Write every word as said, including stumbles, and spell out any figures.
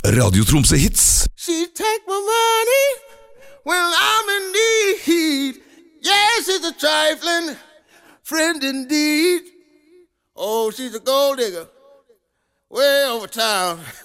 Radio Tromsø Hits. She take my money when I'm in need. Yes, she's a trifling friend indeed. Oh, she's a gold digger way over town.